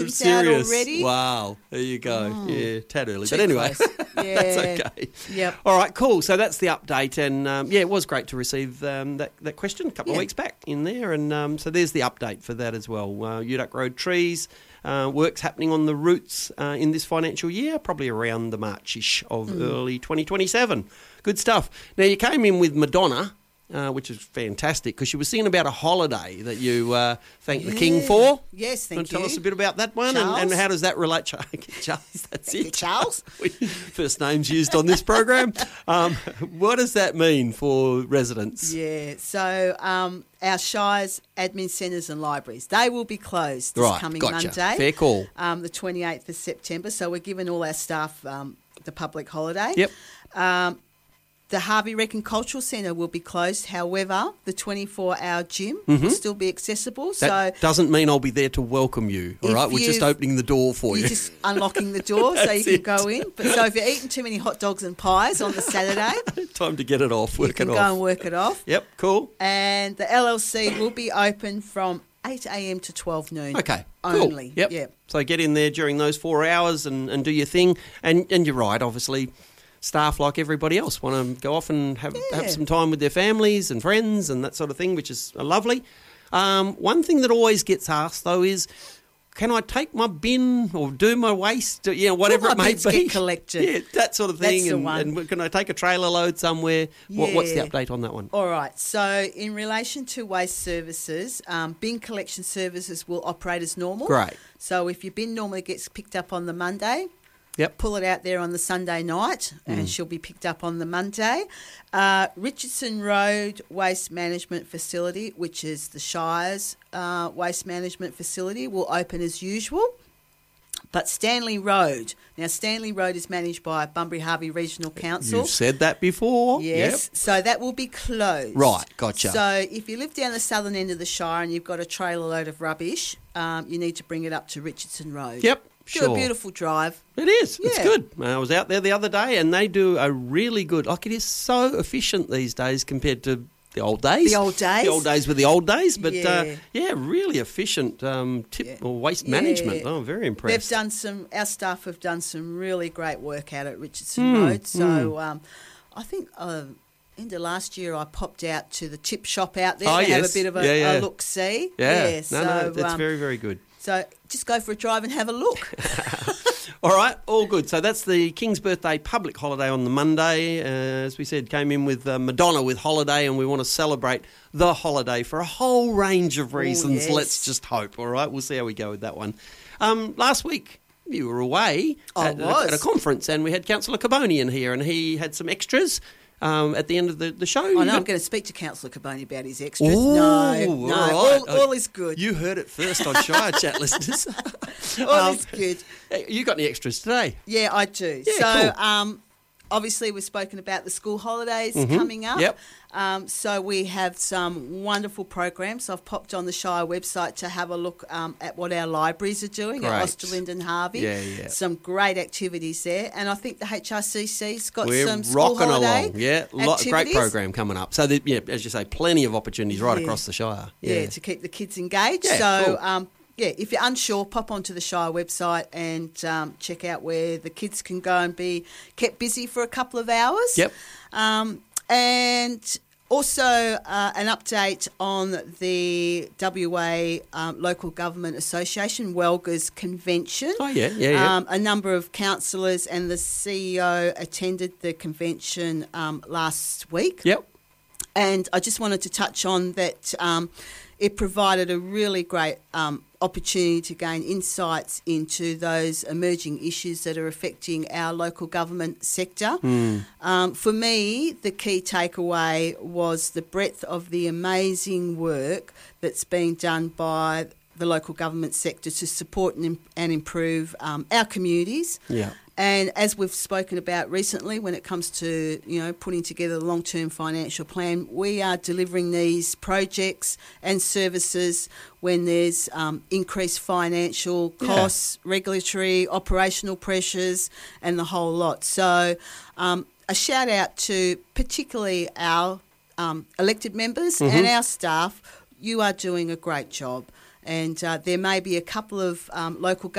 kids out serious? already. Wow. There you go. Yeah, tad early. Too But anyway, close. Yeah. that's okay. Yep. All right, cool. So that's the update. And, it was great to receive that question a couple of weeks back in there. And so there's the update for that as well. Uduck Road trees. Works happening on the routes in this financial year, probably around the March-ish of early 2027. Good stuff. Now, you came in with Madonna, which is fantastic, because you were singing about a holiday that you thanked the King for. Yes, thank you. Tell us a bit about that one and how does that relate? Charles, that's Thank it. you, Charles. First names used on this program. What does that mean for residents? Yeah, so our Shires admin centres and libraries, they will be closed this coming Monday. Fair call. The 28th of September. So we're giving all our staff the public holiday. Yep. The Harvey Wrekin Cultural Centre will be closed. However, the 24-hour gym will still be accessible. That doesn't mean I'll be there to welcome you, all right? We're just opening the door for you. You're just unlocking the door so you can go in. But so if you're eating too many hot dogs and pies on the Saturday... Time to get it off, work it off. You can go and work it off. Yep, cool. And the LLC will be open from 8 a.m. to 12 noon. Okay, only. Cool. Yep. So get in there during those 4 hours and do your thing. And you're right, obviously... Staff, like everybody else, want to go off and have some time with their families and friends and that sort of thing, which is lovely. One thing that always gets asked, though, is can I take my bin or do my waste, whatever it may be? Get collected. Yeah, that sort of thing. That's the one. And can I take a trailer load somewhere? Yeah. What's the update on that one? All right. So in relation to waste services, bin collection services will operate as normal. Great. So if your bin normally gets picked up on the Monday... Yep. Pull it out there on the Sunday night and she'll be picked up on the Monday. Richardson Road Waste Management Facility, which is the Shires Waste Management Facility, will open as usual. But Stanley Road is managed by Bunbury Harvey Regional Council. You've said that before. Yes. Yep. So that will be closed. Right, gotcha. So if you live down the southern end of the Shire and you've got a trailer load of rubbish, you need to bring it up to Richardson Road. Yep. Do a beautiful drive. It is. Yeah. It's good. I was out there the other day and they do a really good... Like, it is so efficient these days compared to the old days. The old days were the old days. But, really efficient or waste management. Oh, very impressed. Our staff have done some really great work out at Richardson Road. So I think... end of last year, I popped out to the tip shop out there to have a bit of a look-see. Yeah. No, that's very, very good. So just go for a drive and have a look. All right, all good. So that's the King's Birthday public holiday on the Monday. As we said, came in with Madonna with Holiday, and we want to celebrate the holiday for a whole range of reasons. Yes. Let's just hope, all right? We'll see how we go with that one. Last week, you were away at a conference, and we had Councillor Carboni in here, and he had some extras. At the end of the show. I know, I'm going to speak to Councillor Carboni about his extras. Ooh, no, right. all is good. You heard it first on Shire Chat, listeners. All is good. You got any extras today? Yeah, I do. Yeah, cool. Obviously, we've spoken about the school holidays coming up. Yep. So we have some wonderful programs. I've popped on the Shire website to have a look at what our libraries are doing at Osterlind and Harvey. Yeah. Some great activities there. And I think the HRCC's got some school school holiday along. Yeah, great program coming up. So, as you say, plenty of opportunities right across the Shire. Yeah, to keep the kids engaged. Yeah, so, cool. If you're unsure, pop onto the Shire website and check out where the kids can go and be kept busy for a couple of hours. Yep. And also an update on the WA Local Government Association, WELGA's convention. Oh, yeah. A number of councillors and the CEO attended the convention last week. Yep. And I just wanted to touch on that it provided a really great opportunity to gain insights into those emerging issues that are affecting our local government sector. For me, the key takeaway was the breadth of the amazing work that's being done by the local government sector to support and improve our communities. Yeah. And as we've spoken about recently, when it comes to, putting together a long-term financial plan, we are delivering these projects and services when there's increased financial costs, regulatory, operational pressures, and the whole lot. So a shout out to particularly our elected members and our staff. You are doing a great job. And there may be a couple of local